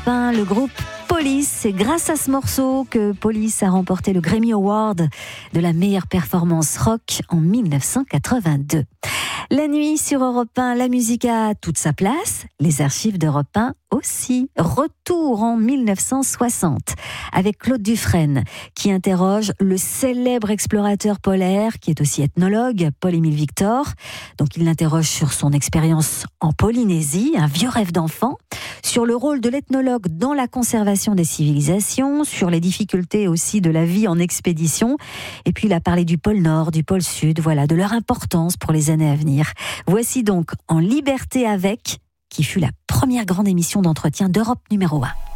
1, le groupe Police. C'est grâce à ce morceau que Police a remporté le Grammy Award de la meilleure performance rock en 1982. La nuit sur Europe 1, la musique a toute sa place, les archives d'Europe 1 aussi. Retour en 1960 avec Claude Dufresne qui interroge le célèbre explorateur polaire qui est aussi ethnologue, Paul-Émile Victor. Donc il l'interroge sur son expérience en Polynésie, un vieux rêve d'enfant, sur le rôle de l'ethnologue dans la conservation des civilisations, sur les difficultés aussi de la vie en expédition. Et puis il a parlé du pôle Nord, du pôle Sud, voilà, de leur importance pour les années à venir. Voici donc En liberté avec, qui fut la première grande émission d'entretien d'Europe numéro 1.